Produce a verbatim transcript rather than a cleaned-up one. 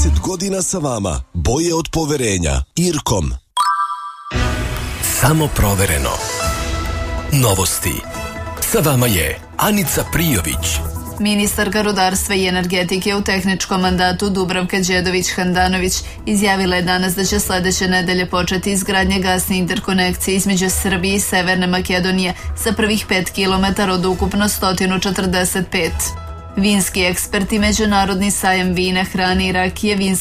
trideset godina sa vama. Boje od poverenja. Irkom. Samo provereno. Novosti. Sa vama je Anica Prijović. Ministarka rudarstva i energetike u tehničkom mandatu Dubravka Đedović-Handanović izjavila je danas da će sledeće nedelje početi izgradnja gasne interkonekcije između Srbije i Severne Makedonije sa prvih pet kilometara od ukupno sto četrdeset pet. Vinski eksperti, Međunarodni sajam vina, hrane i rakije, vinske